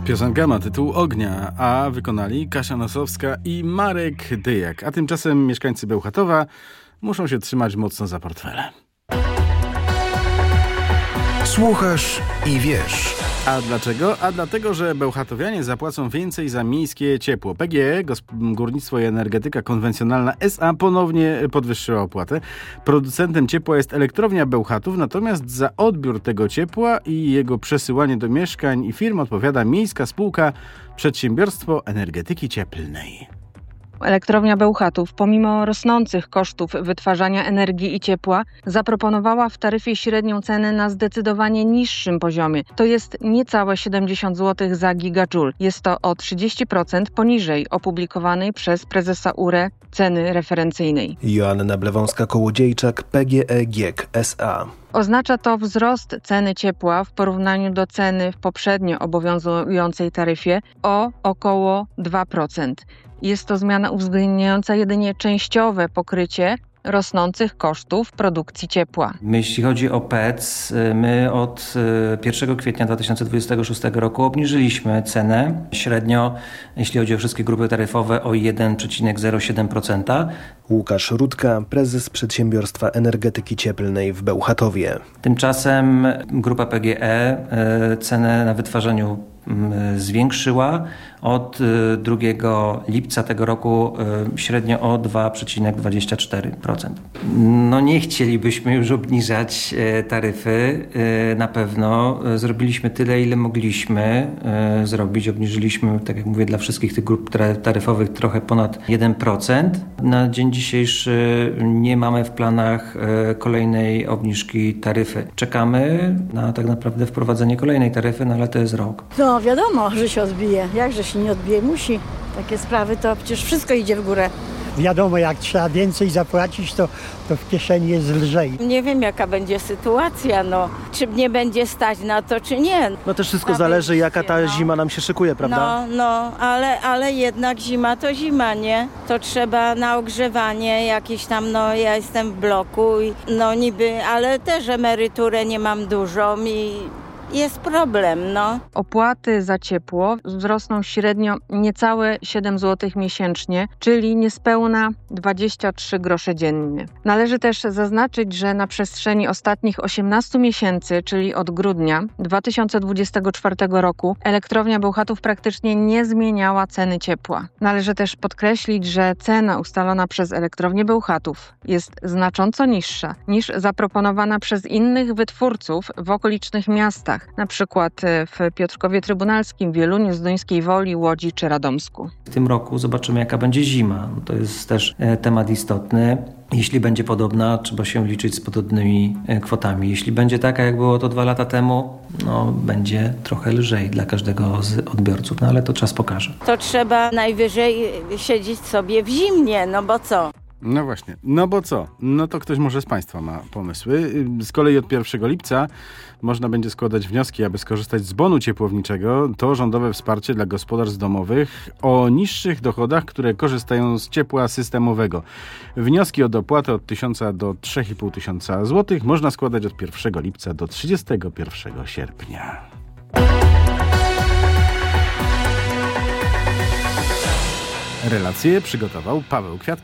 Piosenka ma tytuł Ognia, a wykonali Kasia Nosowska i Marek Dyjak. A tymczasem mieszkańcy Bełchatowa muszą się trzymać mocno za portfele. Słuchasz i wiesz. A dlaczego? A dlatego, że bełchatowianie zapłacą więcej za miejskie ciepło. PGE, Górnictwo i Energetyka Konwencjonalna S.A. ponownie podwyższyła opłatę. Producentem ciepła jest Elektrownia Bełchatów, natomiast za odbiór tego ciepła i jego przesyłanie do mieszkań i firm odpowiada miejska spółka Przedsiębiorstwo Energetyki Cieplnej. Elektrownia Bełchatów, pomimo rosnących kosztów wytwarzania energii i ciepła, zaproponowała w taryfie średnią cenę na zdecydowanie niższym poziomie. To jest niecałe 70 zł za gigajoule. Jest to o 30% poniżej opublikowanej przez prezesa URE ceny referencyjnej. Joanna Blewąska-Kołodziejczak, PGE GiEK S.A. Oznacza to wzrost ceny ciepła w porównaniu do ceny w poprzednio obowiązującej taryfie o około 2%. Jest to zmiana uwzględniająca jedynie częściowe pokrycie rosnących kosztów produkcji ciepła. Jeśli chodzi o PEC, my od 1 kwietnia 2026 roku obniżyliśmy cenę średnio, jeśli chodzi o wszystkie grupy taryfowe, o 1,07%. Łukasz Rudka, prezes Przedsiębiorstwa Energetyki Cieplnej w Bełchatowie. Tymczasem grupa PGE cenę na wytwarzaniu zwiększyła od 2 lipca tego roku średnio o 2,24%. No nie chcielibyśmy już obniżać taryfy. Na pewno zrobiliśmy tyle, ile mogliśmy zrobić. Obniżyliśmy, tak jak mówię, dla wszystkich tych grup taryfowych trochę ponad 1%. Na dzień dzisiejszy nie mamy w planach kolejnej obniżki taryfy. Czekamy na tak naprawdę wprowadzenie kolejnej taryfy, no ale to jest rok. No wiadomo, że się odbije. Jakże się nie odbije? Musi. Takie sprawy to przecież wszystko idzie w górę. Wiadomo, jak trzeba więcej zapłacić, to w kieszeni jest lżej. Nie wiem, jaka będzie sytuacja, czy mnie będzie stać na to, czy nie. No też wszystko zależy, jaka ta zima nam się szykuje, prawda? Ale jednak zima to zima, nie? To trzeba na ogrzewanie jakieś tam, ja jestem w bloku, niby, ale też emeryturę nie mam dużą i jest problem, Opłaty za ciepło wzrosną średnio niecałe 7 zł miesięcznie, czyli niespełna 23 grosze dziennie. Należy też zaznaczyć, że na przestrzeni ostatnich 18 miesięcy, czyli od grudnia 2024 roku, Elektrownia Bełchatów praktycznie nie zmieniała ceny ciepła. Należy też podkreślić, że cena ustalona przez Elektrownię Bełchatów jest znacząco niższa niż zaproponowana przez innych wytwórców w okolicznych miastach, na przykład w Piotrkowie Trybunalskim, Wieluniu, Zduńskiej Woli, Łodzi czy Radomsku. W tym roku zobaczymy, jaka będzie zima. To jest też temat istotny. Jeśli będzie podobna, trzeba się liczyć z podobnymi kwotami. Jeśli będzie taka, jak było to 2 lata temu, będzie trochę lżej dla każdego z odbiorców, ale to czas pokaże. To trzeba najwyżej siedzieć sobie w zimnie, bo co? No właśnie, bo co? To ktoś może z Państwa ma pomysły. Z kolei od 1 lipca można będzie składać wnioski, aby skorzystać z bonu ciepłowniczego. To rządowe wsparcie dla gospodarstw domowych o niższych dochodach, które korzystają z ciepła systemowego. Wnioski o dopłatę od 1000 do 3500 zł można składać od 1 lipca do 31 sierpnia. Relacje przygotował Paweł Kwiatkowski.